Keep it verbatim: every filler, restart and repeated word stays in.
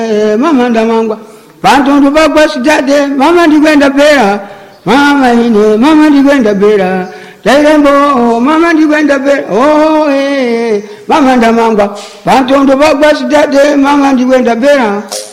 mama ndamangwa bantu bagwasidade mama ndikwenda bera mama ine mama ndikwenda bera Dairembo mama ndikwenda bera oh eh mama ndamangwa bantu bagwasidade mama ndikwenda bera